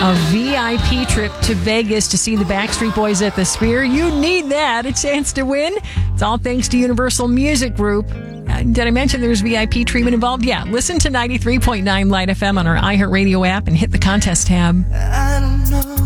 a VIP trip to Vegas to see the Backstreet Boys at the Sphere. You need that. A chance to win. It's all thanks to Universal Music Group. Did I mention there's VIP treatment involved? Yeah. Listen to 93.9 Light FM on our iHeartRadio app and hit the contest tab. I don't know